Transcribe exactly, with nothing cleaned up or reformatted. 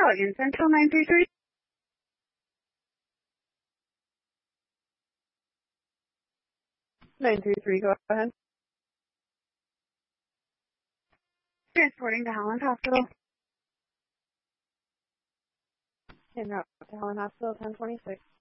Allegan Central nine three three. nine three three, go ahead. Transporting to Holland Hospital. En route to Holland Hospital, ten twenty-six.